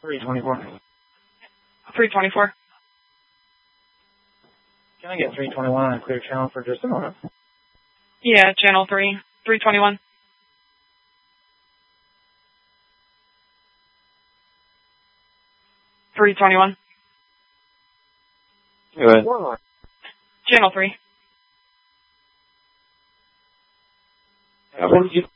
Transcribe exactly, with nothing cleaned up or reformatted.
three twenty-four. three twenty-four. Can I get three twenty-one on a clear channel for just a moment? Yeah, channel three. three twenty-one. three twenty-one. Go ahead. Channel three. Copy.